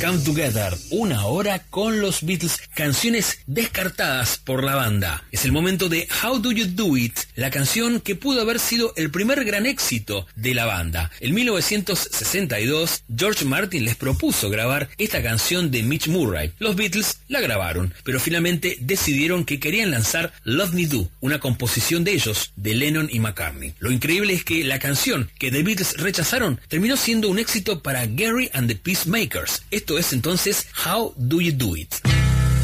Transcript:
Come Together, una hora con los Beatles, canciones descartadas por la banda. Es el momento de How Do You Do It, la canción que pudo haber sido el primer gran éxito de la banda. En 1962, George Martin les propuso grabar esta canción de Mitch Murray. Los Beatles la grabaron, pero finalmente decidieron que querían lanzar Love Me Do, una composición de ellos, de Lennon y McCartney. Lo increíble es que la canción que The Beatles rechazaron terminó siendo un éxito para Gary and the Peacemakers. Esto es entonces How Do You Do It.